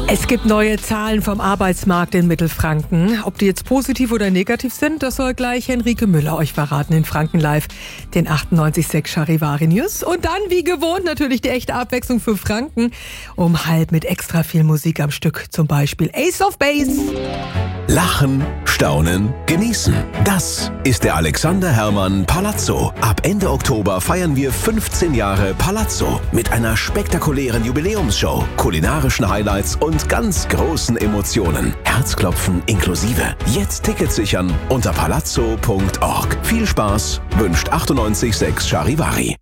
Es gibt neue Zahlen vom Arbeitsmarkt in Mittelfranken. Ob die jetzt positiv oder negativ sind, das soll gleich Henrike Müller euch verraten in Franken Live, den 98.6 Charivari News. Und dann, wie gewohnt, natürlich die echte Abwechslung für Franken. Um halb mit extra viel Musik am Stück, zum Beispiel Ace of Base. Lachen, staunen, genießen. Das ist der Alexander Herrmann Palazzo. Ab Ende Oktober feiern wir 15 Jahre Palazzo mit einer spektakulären Jubiläumsshow, kulinarischen Highlights und ganz großen Emotionen. Herzklopfen inklusive. Jetzt Tickets sichern unter palazzo.org. Viel Spaß wünscht 98.6 Charivari.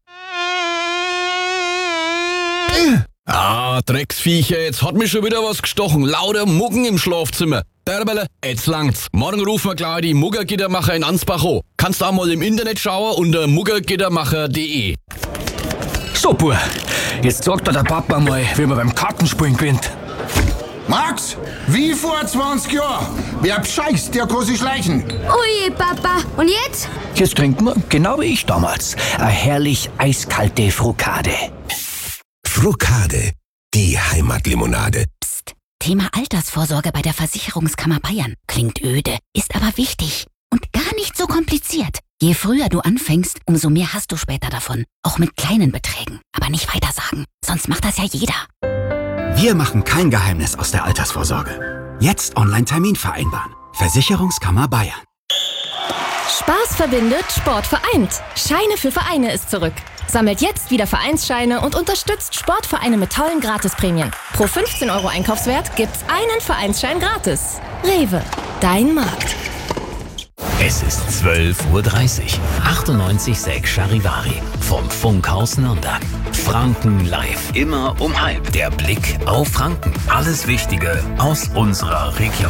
Drecksviecher, jetzt hat mich schon wieder was gestochen. Lauter Muggen im Schlafzimmer. Derbele, jetzt langt's. Morgen rufen wir gleich die Muggergittermacher in Ansbach an. Kannst auch mal im Internet schauen unter muggergittermacher.de. So, Bub, jetzt sagt der Papa mal, wie man beim Kartenspielen gewinnt. Max, wie vor 20 Jahren. Wer bescheißt, der kann sich schleichen. Ui, Papa. Und jetzt? Jetzt trinken wir, genau wie ich damals, eine herrlich eiskalte Frukade. Frukade, die Heimatlimonade. Psst. Thema Altersvorsorge bei der Versicherungskammer Bayern. Klingt öde, ist aber wichtig und gar nicht so kompliziert. Je früher du anfängst, umso mehr hast du später davon. Auch mit kleinen Beträgen. Aber nicht weiter sagen, sonst macht das ja jeder. Wir machen kein Geheimnis aus der Altersvorsorge. Jetzt Online-Termin vereinbaren. Versicherungskammer Bayern. Spaß verbindet, Sport vereint. Scheine für Vereine ist zurück. Sammelt jetzt wieder Vereinsscheine und unterstützt Sportvereine mit tollen Gratisprämien. Pro 15 € Einkaufswert gibt's einen Vereinsschein gratis. Rewe, dein Markt. Es ist 12:30 Uhr. 98.6 Charivari vom Funkhaus Nürnberg. Franken live. Immer um halb. Der Blick auf Franken. Alles Wichtige aus unserer Region.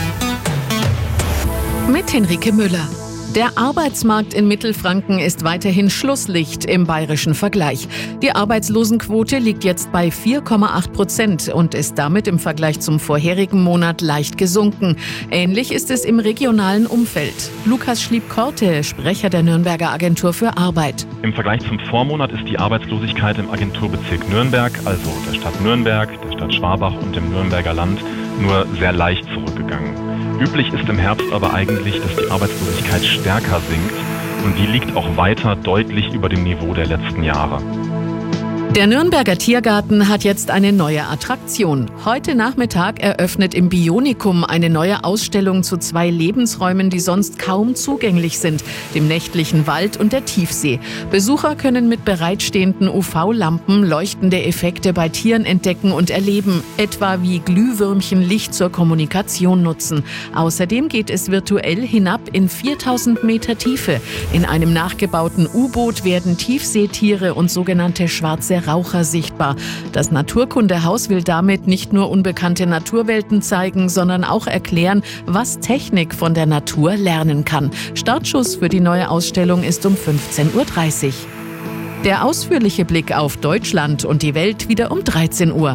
Mit Henrike Müller. Der Arbeitsmarkt in Mittelfranken ist weiterhin Schlusslicht im bayerischen Vergleich. Die Arbeitslosenquote liegt jetzt bei 4,8% und ist damit im Vergleich zum vorherigen Monat leicht gesunken. Ähnlich ist es im regionalen Umfeld. Lukas Schlieb-Korte, Sprecher der Nürnberger Agentur für Arbeit. Im Vergleich zum Vormonat ist die Arbeitslosigkeit im Agenturbezirk Nürnberg, also der Stadt Nürnberg, der Stadt Schwabach und dem Nürnberger Land, nur sehr leicht zurückgegangen. Üblich ist im Herbst aber eigentlich, dass die Arbeitslosigkeit stärker sinkt und die liegt auch weiter deutlich über dem Niveau der letzten Jahre. Der Nürnberger Tiergarten hat jetzt eine neue Attraktion. Heute Nachmittag eröffnet im Bionikum eine neue Ausstellung zu 2 Lebensräumen, die sonst kaum zugänglich sind, dem nächtlichen Wald und der Tiefsee. Besucher können mit bereitstehenden UV-Lampen leuchtende Effekte bei Tieren entdecken und erleben, etwa wie Glühwürmchen Licht zur Kommunikation nutzen. Außerdem geht es virtuell hinab in 4000 Meter Tiefe. In einem nachgebauten U-Boot werden Tiefseetiere und sogenannte schwarze Raucher sichtbar. Das Naturkundehaus will damit nicht nur unbekannte Naturwelten zeigen, sondern auch erklären, was Technik von der Natur lernen kann. Startschuss für die neue Ausstellung ist um 15:30 Uhr. Der ausführliche Blick auf Deutschland und die Welt wieder um 13 Uhr.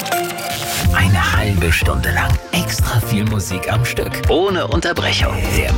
Eine halbe Stunde lang extra viel Musik am Stück. Ohne Unterbrechung. Der